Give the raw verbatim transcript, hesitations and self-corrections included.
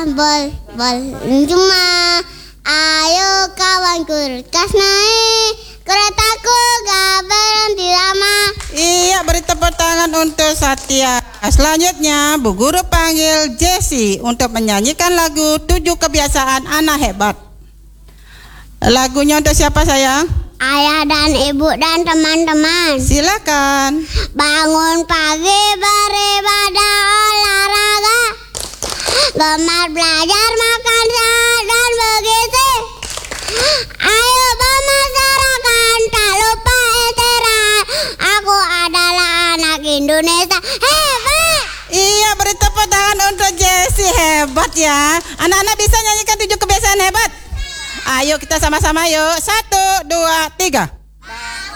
Bol, bol, cuma ayo kawanku rekas naik keretaku gak berhenti lama. Iya, beri tepuk tangan untuk Satya. Selanjutnya Bu Guru panggil Jessie untuk menyanyikan lagu Tujuh Kebiasaan Anak Hebat. Lagunya untuk siapa sayang? Ayah dan ibu dan teman-teman. Silakan. Bangun pagi beribadah olahraga, gemar belajar makan sehat dan bergizi. Ayo bermasyarakat tak lupa istirahat. Aku adalah anak Indonesia hebat. Iya, beri tepuk tangan untuk Jessie. Hebat ya. Anak-anak bisa nyanyikan tujuh kebiasaan hebat? Ayo kita sama-sama yuk. Satu, dua, tiga.